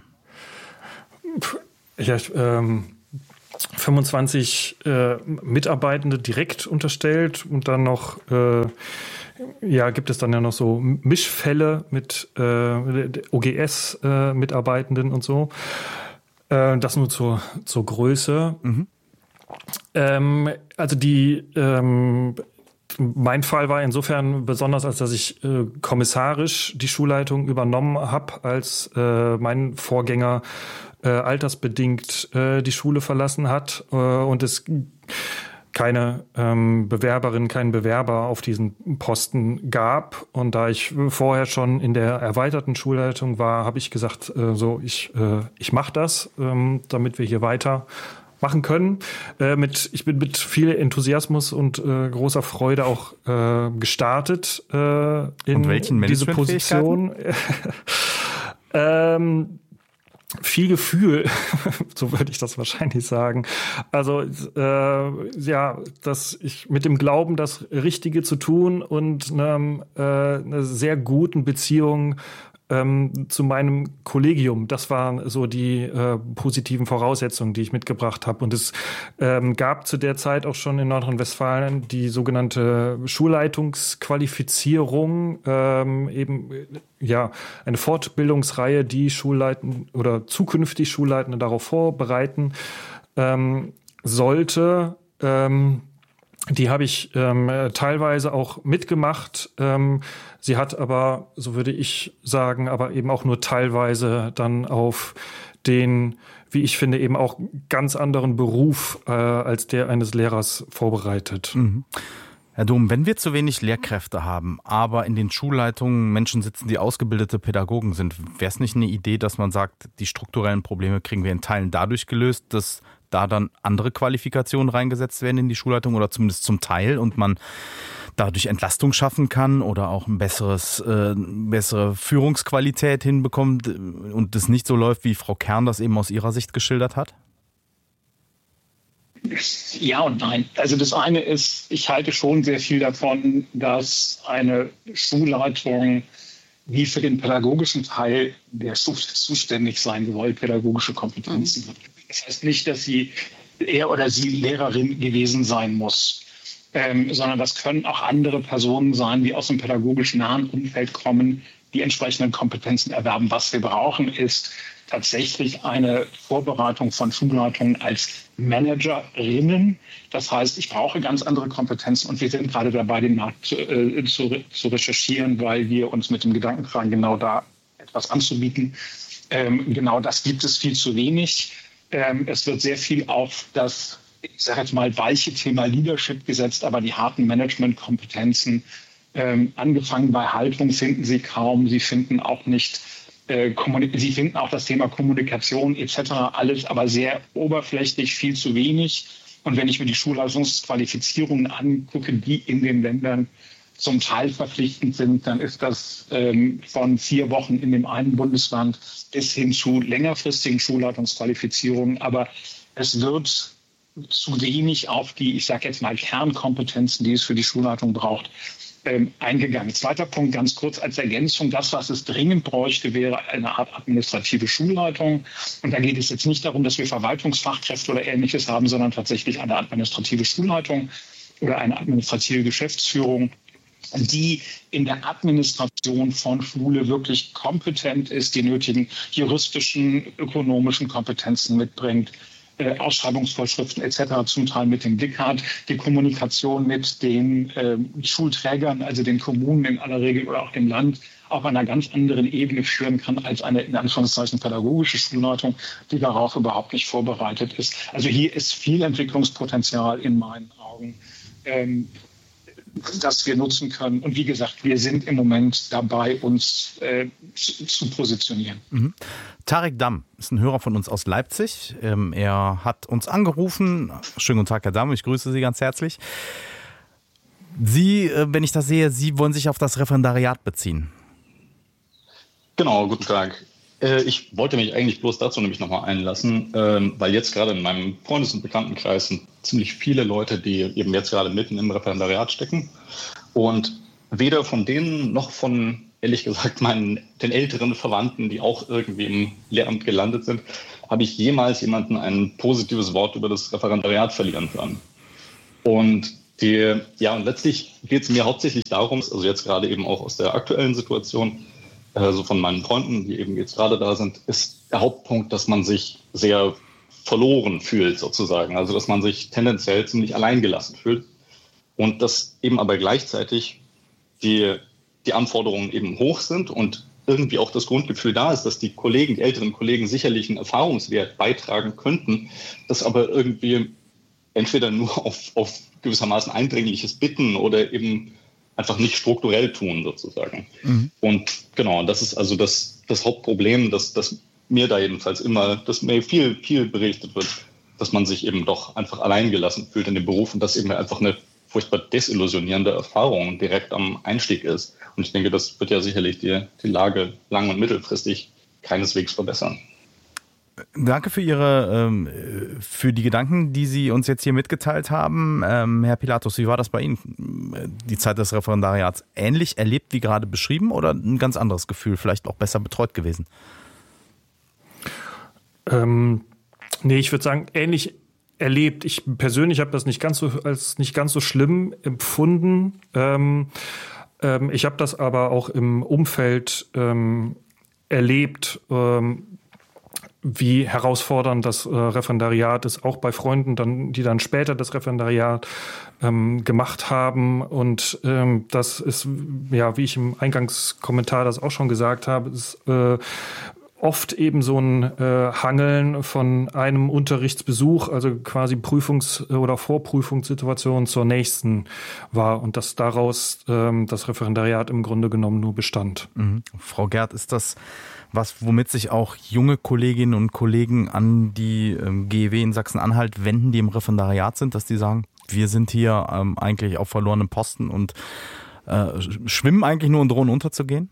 Ja, ich, ähm, fünfundzwanzig äh, Mitarbeitende direkt unterstellt und dann noch, äh, ja, gibt es dann ja noch so Mischfälle mit äh, O G S-Mitarbeitenden äh, und so. Äh, das nur zur, zur Größe. Mhm. Ähm, also die, ähm, mein Fall war insofern besonders, als dass ich äh, kommissarisch die Schulleitung übernommen habe, als äh, mein Vorgänger äh, altersbedingt äh, die Schule verlassen hat äh, und es keine ähm, Bewerberin, keinen Bewerber auf diesen Posten gab. Und da ich vorher schon in der erweiterten Schulleitung war, habe ich gesagt, äh, so ich äh, ich mache das, ähm, damit wir hier weiter machen können. Äh, mit, ich bin mit viel Enthusiasmus und äh, großer Freude auch äh, gestartet äh, in diese Position. ähm, viel Gefühl, so würde ich das wahrscheinlich sagen. Also äh, ja, dass ich mit dem Glauben, das Richtige zu tun und einem, äh, einer sehr guten Beziehung ähm, zu meinem Kollegium. Das waren so die äh, positiven Voraussetzungen, die ich mitgebracht habe. Und es ähm, gab zu der Zeit auch schon in Nordrhein-Westfalen die sogenannte Schulleitungsqualifizierung, ähm, eben ja eine Fortbildungsreihe, die Schulleiten oder zukünftig Schulleitende darauf vorbereiten ähm, sollte. Ähm, Die habe ich ähm, teilweise auch mitgemacht. Ähm, sie hat aber, so würde ich sagen, aber eben auch nur teilweise dann auf den, wie ich finde, eben auch ganz anderen Beruf äh, als der eines Lehrers vorbereitet. Mhm. Herr Dom, wenn wir zu wenig Lehrkräfte haben, aber in den Schulleitungen Menschen sitzen, die ausgebildete Pädagogen sind, wäre es nicht eine Idee, dass man sagt, die strukturellen Probleme kriegen wir in Teilen dadurch gelöst, dass da dann andere Qualifikationen reingesetzt werden in die Schulleitung oder zumindest zum Teil und man dadurch Entlastung schaffen kann oder auch ein besseres, äh, bessere Führungsqualität hinbekommt und es nicht so läuft, wie Frau Kern das eben aus ihrer Sicht geschildert hat? Ja und nein. Also das eine ist, ich halte schon sehr viel davon, dass eine Schulleitung wie für den pädagogischen Teil der Schule zuständig sein soll, pädagogische Kompetenzen hat. Das heißt nicht, dass sie er oder sie Lehrerin gewesen sein muss, ähm, sondern das können auch andere Personen sein, die aus dem pädagogisch nahen Umfeld kommen, die entsprechenden Kompetenzen erwerben. Was wir brauchen, ist tatsächlich eine Vorbereitung von Schulleitungen als Managerinnen. Das heißt, ich brauche ganz andere Kompetenzen und wir sind gerade dabei, den Markt äh, zu, zu recherchieren, weil wir uns mit dem Gedanken tragen, genau da etwas anzubieten. Ähm, genau das gibt es viel zu wenig. Ähm, es wird sehr viel auf das, ich sage jetzt mal, weiche Thema Leadership gesetzt, aber die harten Managementkompetenzen, ähm, angefangen bei Haltung, finden Sie kaum. Sie finden auch nicht, äh, Sie finden auch das Thema Kommunikation et cetera alles, aber sehr oberflächlich, viel zu wenig. Und wenn ich mir die Schulleitungsqualifizierungen angucke, die in den Ländern zum Teil verpflichtend sind, dann ist das ähm, von vier Wochen in dem einen Bundesland bis hin zu längerfristigen Schulleitungsqualifizierungen. Aber es wird zu wenig auf die, ich sage jetzt mal, Kernkompetenzen, die es für die Schulleitung braucht, ähm, eingegangen. Zweiter Punkt, ganz kurz als Ergänzung. Das, was es dringend bräuchte, wäre eine Art administrative Schulleitung. Und da geht es jetzt nicht darum, dass wir Verwaltungsfachkräfte oder Ähnliches haben, sondern tatsächlich eine administrative Schulleitung oder eine administrative Geschäftsführung, die in der Administration von Schule wirklich kompetent ist, die nötigen juristischen, ökonomischen Kompetenzen mitbringt, äh, Ausschreibungsvorschriften et cetera zum Teil mit im Blick hat, die Kommunikation mit den äh, Schulträgern, also den Kommunen in aller Regel oder auch dem Land, auf einer ganz anderen Ebene führen kann als eine in Anführungszeichen pädagogische Schulleitung, die darauf überhaupt nicht vorbereitet ist. Also hier ist viel Entwicklungspotenzial in meinen Augen, ähm, das wir nutzen können. Und wie gesagt, wir sind im Moment dabei, uns äh, zu, zu positionieren. Mhm. Tarek Damm ist ein Hörer von uns aus Leipzig. Ähm, er hat uns angerufen. Schönen guten Tag, Herr Damm. Ich grüße Sie ganz herzlich. Sie, äh, wenn ich das sehe, Sie wollen sich auf das Referendariat beziehen. Genau, guten Tag. Äh, ich wollte mich eigentlich bloß dazu nämlich nochmal einlassen, ähm, weil jetzt gerade in meinem Freundes- und Bekanntenkreis sind ziemlich viele Leute, die eben jetzt gerade mitten im Referendariat stecken. Und weder von denen noch von, ehrlich gesagt, meinen den älteren Verwandten, die auch irgendwie im Lehramt gelandet sind, habe ich jemals jemanden ein positives Wort über das Referendariat verlieren hören. Und die, ja, und letztlich geht es mir hauptsächlich darum, also jetzt gerade eben auch aus der aktuellen Situation, also von meinen Freunden, die eben jetzt gerade da sind, ist der Hauptpunkt, dass man sich sehr verloren fühlt sozusagen. Also dass man sich tendenziell ziemlich alleingelassen fühlt und dass eben aber gleichzeitig die, die Anforderungen eben hoch sind und irgendwie auch das Grundgefühl da ist, dass die Kollegen, die älteren Kollegen sicherlich einen Erfahrungswert beitragen könnten, das aber irgendwie entweder nur auf, auf gewissermaßen eindringliches Bitten oder eben einfach nicht strukturell tun, sozusagen. Mhm. Und genau, das ist also das, das Hauptproblem, dass, dass mir da jedenfalls immer, dass mir viel, viel berichtet wird, dass man sich eben doch einfach alleingelassen fühlt in dem Beruf und dass eben einfach eine furchtbar desillusionierende Erfahrung direkt am Einstieg ist. Und ich denke, das wird ja sicherlich die, die Lage lang- und mittelfristig keineswegs verbessern. Danke für Ihre, ähm, für die Gedanken, die Sie uns jetzt hier mitgeteilt haben. Ähm, Herr Pilatus, wie war das bei Ihnen, die Zeit des Referendariats? Ähnlich erlebt wie gerade beschrieben oder ein ganz anderes Gefühl, vielleicht auch besser betreut gewesen? Ähm, nee, ich würde sagen, ähnlich erlebt. Ich persönlich habe das nicht ganz so als nicht ganz so schlimm empfunden. Ähm, ähm, ich habe das aber auch im Umfeld ähm, erlebt, ähm, wie herausfordernd das äh, Referendariat ist, auch bei Freunden, dann, die dann später das Referendariat ähm, gemacht haben. Und ähm, das ist, ja, wie ich im Eingangskommentar das auch schon gesagt habe, ist äh, oft eben so ein äh, Hangeln von einem Unterrichtsbesuch, also quasi Prüfungs- oder Vorprüfungssituation zur nächsten war und dass daraus ähm, das Referendariat im Grunde genommen nur bestand. Mhm. Frau Gerd, ist das was, womit sich auch junge Kolleginnen und Kollegen an die ähm, G E W in Sachsen-Anhalt wenden, die im Referendariat sind, dass die sagen, wir sind hier ähm, eigentlich auf verlorenem Posten und äh, schwimmen eigentlich nur und drohen unterzugehen?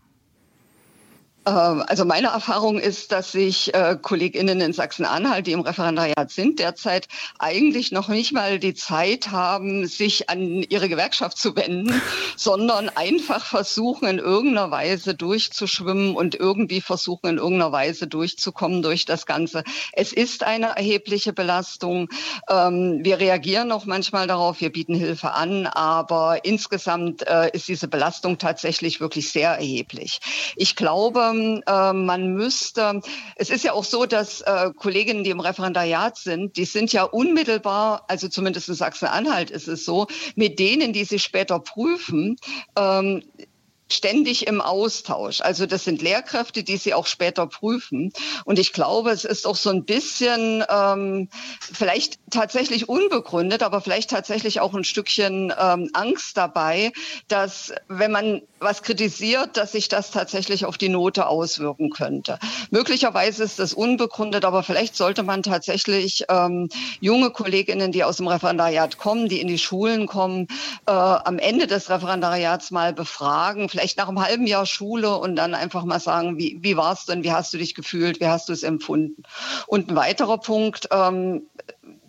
Also meine Erfahrung ist, dass sich äh, KollegInnen in Sachsen-Anhalt, die im Referendariat sind, derzeit eigentlich noch nicht mal die Zeit haben, sich an ihre Gewerkschaft zu wenden, sondern einfach versuchen, in irgendeiner Weise durchzuschwimmen und irgendwie versuchen, in irgendeiner Weise durchzukommen durch das Ganze. Es ist eine erhebliche Belastung. Ähm, wir reagieren auch manchmal darauf, wir bieten Hilfe an, aber insgesamt äh, ist diese Belastung tatsächlich wirklich sehr erheblich. Ich glaube, äh, man müsste, es ist ja auch so, dass äh, Kolleginnen, die im Referendariat sind, die sind ja unmittelbar, also zumindest in Sachsen-Anhalt ist es so, mit denen, die sie später prüfen, ähm, ständig im Austausch. Also das sind Lehrkräfte, die sie auch später prüfen. Und ich glaube, es ist auch so ein bisschen ähm, vielleicht tatsächlich unbegründet, aber vielleicht tatsächlich auch ein Stückchen ähm, Angst dabei, dass wenn man was kritisiert, dass sich das tatsächlich auf die Note auswirken könnte. Möglicherweise ist das unbegründet, aber vielleicht sollte man tatsächlich ähm, junge Kolleginnen, die aus dem Referendariat kommen, die in die Schulen kommen, äh, am Ende des Referendariats mal befragen, vielleicht nach einem halben Jahr Schule und dann einfach mal sagen, wie, wie war es denn, wie hast du dich gefühlt, wie hast du es empfunden? Und ein weiterer Punkt, ähm,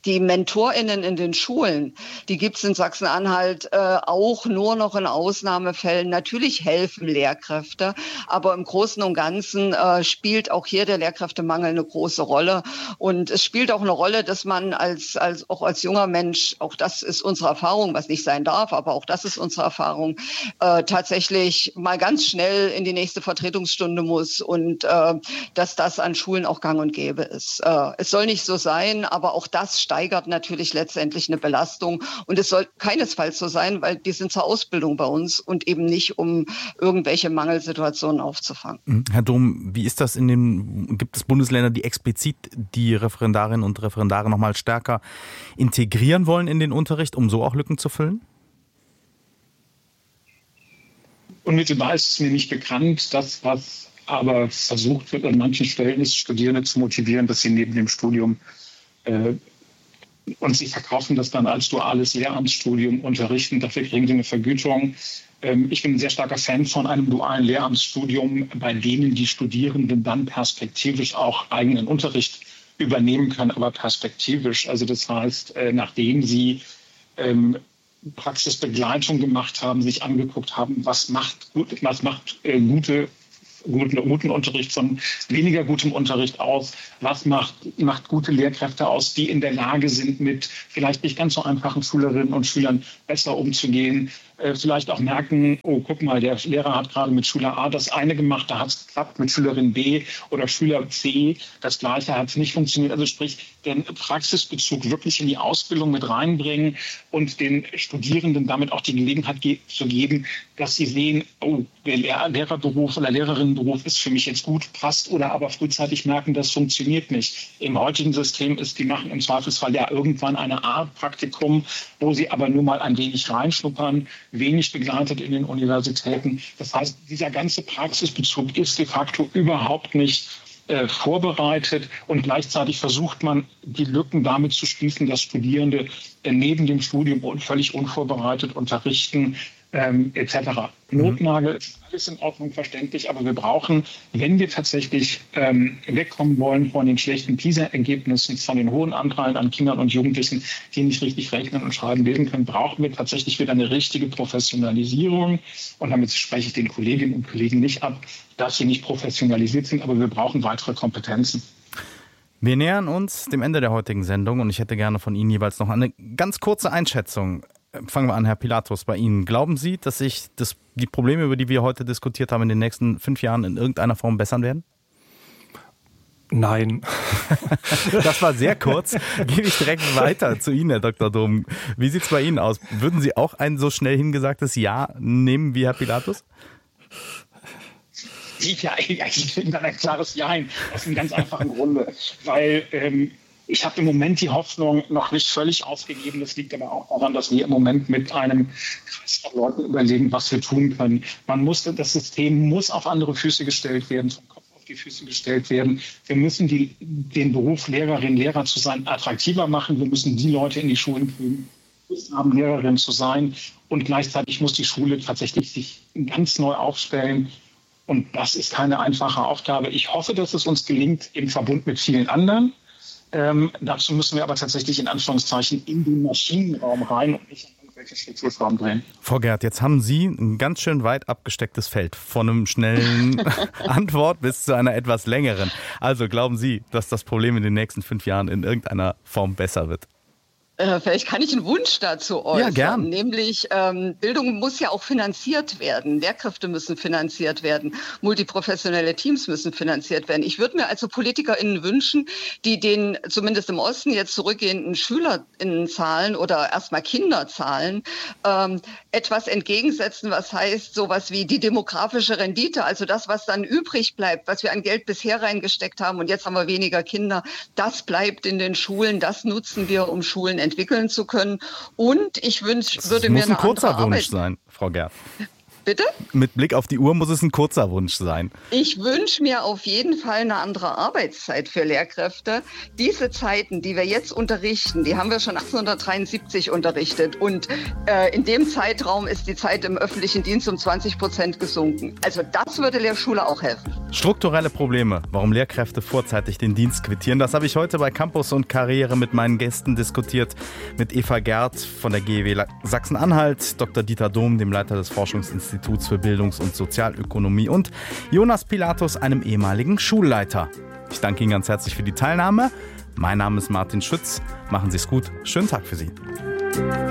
die MentorInnen in den Schulen, die gibt es in Sachsen-Anhalt äh, auch nur noch in Ausnahmefällen. Natürlich helfen Lehrkräfte, aber im Großen und Ganzen äh, spielt auch hier der Lehrkräftemangel eine große Rolle. Und es spielt auch eine Rolle, dass man als, als auch als junger Mensch, auch das ist unsere Erfahrung, was nicht sein darf, aber auch das ist unsere Erfahrung, äh, tatsächlich mal ganz schnell in die nächste Vertretungsstunde muss und äh, dass das an Schulen auch gang und gäbe ist. Äh, es soll nicht so sein, aber auch das steigert natürlich letztendlich eine Belastung. Und es soll keinesfalls so sein, weil die sind zur Ausbildung bei uns und eben nicht, um irgendwelche Mangelsituationen aufzufangen. Herr Dom, wie ist das in den, gibt es Bundesländer, die explizit die Referendarinnen und Referendare noch mal stärker integrieren wollen in den Unterricht, um so auch Lücken zu füllen? Unmittelbar ist es mir nicht bekannt. Das, was aber versucht wird, an manchen Stellen ist, Studierende zu motivieren, dass sie neben dem Studium äh, und sie verkaufen das dann als duales Lehramtsstudium unterrichten. Dafür kriegen sie eine Vergütung. Ähm, ich bin ein sehr starker Fan von einem dualen Lehramtsstudium, bei denen die Studierenden dann perspektivisch auch eigenen Unterricht übernehmen können, aber perspektivisch. Also das heißt, äh, nachdem sie ähm, Praxisbegleitung gemacht haben, sich angeguckt haben, was macht, gut, was macht äh, gute Guten, guten Unterricht von weniger gutem Unterricht aus? Was macht, macht gute Lehrkräfte aus, die in der Lage sind, mit vielleicht nicht ganz so einfachen Schülerinnen und Schülern besser umzugehen? Äh, vielleicht auch merken, oh, guck mal, der Lehrer hat gerade mit Schüler A das eine gemacht, da hat es geklappt, mit Schülerin B oder Schüler C das Gleiche hat es nicht funktioniert. Also sprich, den Praxisbezug wirklich in die Ausbildung mit reinbringen und den Studierenden damit auch die Gelegenheit ge- zu geben, dass sie sehen, oh, der Lehr- Lehrerberuf oder Lehrerinnenberuf ist für mich jetzt gut, passt, oder aber frühzeitig merken, das funktioniert nicht. Im heutigen System ist, die machen im Zweifelsfall ja irgendwann eine Art Praktikum, wo sie aber nur mal ein wenig reinschnuppern, wenig begleitet in den Universitäten. Das heißt, dieser ganze Praxisbezug ist de facto überhaupt nicht äh, vorbereitet und gleichzeitig versucht man, die Lücken damit zu schließen, dass Studierende äh, neben dem Studium völlig unvorbereitet unterrichten, ähm, et cetera. Notnagel ist alles in Ordnung, verständlich, aber wir brauchen, wenn wir tatsächlich ähm, wegkommen wollen von den schlechten PISA-Ergebnissen, von den hohen Anteilen an Kindern und Jugendlichen, die nicht richtig rechnen und schreiben, lesen können, brauchen wir tatsächlich wieder eine richtige Professionalisierung. Und damit spreche ich den Kolleginnen und Kollegen nicht ab, dass sie nicht professionalisiert sind, aber wir brauchen weitere Kompetenzen. Wir nähern uns dem Ende der heutigen Sendung und ich hätte gerne von Ihnen jeweils noch eine ganz kurze Einschätzung. Fangen wir an, Herr Pilatus, bei Ihnen. Glauben Sie, dass sich das, die Probleme, über die wir heute diskutiert haben, in den nächsten fünf Jahren in irgendeiner Form bessern werden? Nein. Das war sehr kurz. Gebe ich direkt weiter zu Ihnen, Herr Doktor Dom. Wie sieht es bei Ihnen aus? Würden Sie auch ein so schnell hingesagtes Ja nehmen wie Herr Pilatus? Ja, ich finde dann ein klares Ja ein, aus einem ganz einfachen Grunde, weil ähm, ich habe im Moment die Hoffnung noch nicht völlig aufgegeben. Das liegt aber auch daran, dass wir im Moment mit einem Kreis von Leuten überlegen, was wir tun können. Man muss, das System muss auf andere Füße gestellt werden, vom Kopf auf die Füße gestellt werden. Wir müssen die, den Beruf Lehrerin, Lehrer zu sein attraktiver machen. Wir müssen die Leute in die Schulen kriegen, Lust haben, Lehrerin zu sein. Und gleichzeitig muss die Schule tatsächlich sich ganz neu aufstellen. Und das ist keine einfache Aufgabe. Ich hoffe, dass es uns gelingt im Verbund mit vielen anderen. Ähm, dazu müssen wir aber tatsächlich in Anführungszeichen in den Maschinenraum rein und nicht in irgendwelche Strukturformen drehen. Frau Gerth, jetzt haben Sie ein ganz schön weit abgestecktes Feld von einem schnellen Antwort bis zu einer etwas längeren. Also glauben Sie, dass das Problem in den nächsten fünf Jahren in irgendeiner Form besser wird? Vielleicht kann ich einen Wunsch dazu äußern, ja, gern. Nämlich ähm, Bildung muss ja auch finanziert werden, Lehrkräfte müssen finanziert werden, multiprofessionelle Teams müssen finanziert werden. Ich würde mir also PolitikerInnen wünschen, die den zumindest im Osten jetzt zurückgehenden SchülerInnenzahlen oder erstmal Kinderzahlen ähm, etwas entgegensetzen, was heißt sowas wie die demografische Rendite, also das, was dann übrig bleibt, was wir an Geld bisher reingesteckt haben und jetzt haben wir weniger Kinder, das bleibt in den Schulen, das nutzen wir, um Schulen entwickeln zu können. Und ich wünsch, würde mir eine andere Arbeit... Das muss ein kurzer Wunsch Arbeit sein, Frau Gerth. Bitte? Mit Blick auf die Uhr muss es ein kurzer Wunsch sein. Ich wünsche mir auf jeden Fall eine andere Arbeitszeit für Lehrkräfte. Diese Zeiten, die wir jetzt unterrichten, die haben wir schon achtzehnhundertdreiundsiebzig unterrichtet. Und äh, in dem Zeitraum ist die Zeit im öffentlichen Dienst um zwanzig Prozent gesunken. Also das würde Lehrschule auch helfen. Strukturelle Probleme, warum Lehrkräfte vorzeitig den Dienst quittieren. Das habe ich heute bei Campus und Karriere mit meinen Gästen diskutiert. Mit Eva Gerd von der G E W Sachsen-Anhalt, Doktor Dieter Dohm, dem Leiter des Forschungsinstituts Instituts für Bildungs- und Sozialökonomie und Jonas Pilatus, einem ehemaligen Schulleiter. Ich danke Ihnen ganz herzlich für die Teilnahme. Mein Name ist Martin Schütz. Machen Sie es gut. Schönen Tag für Sie.